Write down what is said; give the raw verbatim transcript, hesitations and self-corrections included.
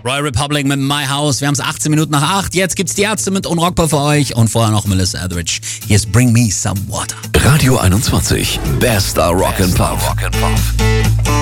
Royal Republic mit My House. Wir haben es achtzehn Minuten nach acht. Jetzt gibt's die Ärzte mit Unrockbar für euch und vorher noch Melissa Etheridge. Hier ist Bring Me Some Water. Radio einundzwanzig. Bester Rock and Pop.